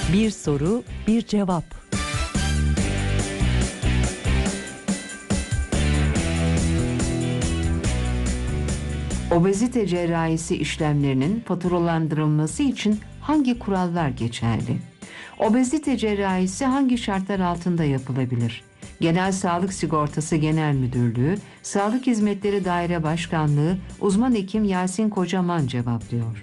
Bir soru, bir cevap. Obezite cerrahisi işlemlerinin faturalandırılması için hangi kurallar geçerli? Obezite cerrahisi hangi şartlar altında yapılabilir? Genel Sağlık Sigortası Genel Müdürlüğü, Sağlık Hizmetleri Daire Başkanlığı, uzman hekim Yasin Kocaman cevaplıyor.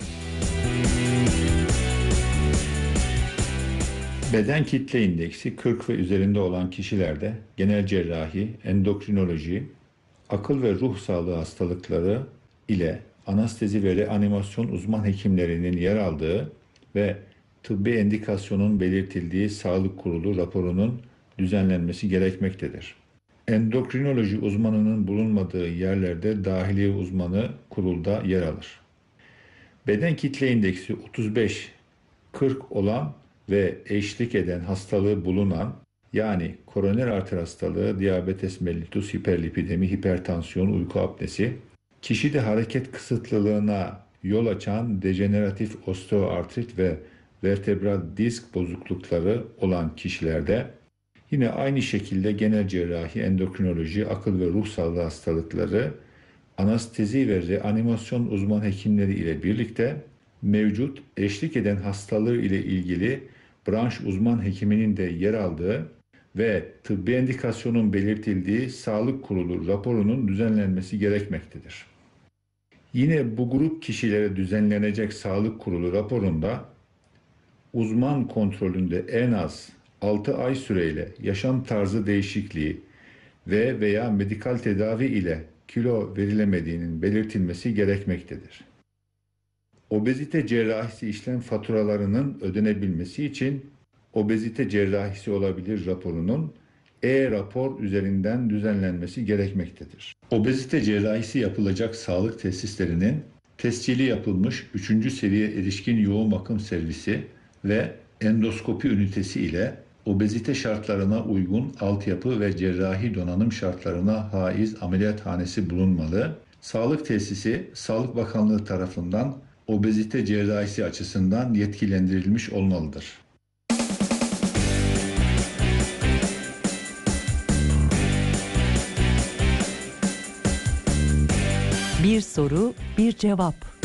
Beden kitle indeksi 40 ve üzerinde olan kişilerde genel cerrahi, endokrinoloji, akıl ve ruh sağlığı hastalıkları ile anestezi ve reanimasyon uzman hekimlerinin yer aldığı ve tıbbi endikasyonun belirtildiği sağlık kurulu raporunun düzenlenmesi gerekmektedir. Endokrinoloji uzmanının bulunmadığı yerlerde dahiliye uzmanı kurulda yer alır. Beden kitle indeksi 35-40 olan ve eşlik eden hastalığı bulunan, yani koroner arter hastalığı, diyabetes mellitus, hiperlipidemi, hipertansiyon, uyku apnesi, kişide hareket kısıtlılığına yol açan dejeneratif osteoartrit ve vertebral disk bozuklukları olan kişilerde, yine aynı şekilde genel cerrahi, endokrinoloji, akıl ve ruh sağlığı hastalıkları, anestezi ve reanimasyon uzman hekimleri ile birlikte mevcut eşlik eden hastalığı ile ilgili branş uzman hekiminin de yer aldığı ve tıbbi endikasyonun belirtildiği sağlık kurulu raporunun düzenlenmesi gerekmektedir. Yine bu grup kişilere düzenlenecek sağlık kurulu raporunda uzman kontrolünde en az 6 ay süreyle yaşam tarzı değişikliği ve veya medikal tedavi ile kilo verilemediğinin belirtilmesi gerekmektedir. Obezite cerrahisi işlem faturalarının ödenebilmesi için obezite cerrahisi olabilir raporunun e-rapor üzerinden düzenlenmesi gerekmektedir. Obezite cerrahisi yapılacak sağlık tesislerinin tescili yapılmış 3. seviye erişkin yoğun bakım servisi ve endoskopi ünitesi ile obezite şartlarına uygun altyapı ve cerrahi donanım şartlarına haiz ameliyathanesi bulunmalı. Sağlık tesisi Sağlık Bakanlığı tarafından obezite cerrahisi açısından yetkilendirilmiş olmalıdır. Bir soru, bir cevap.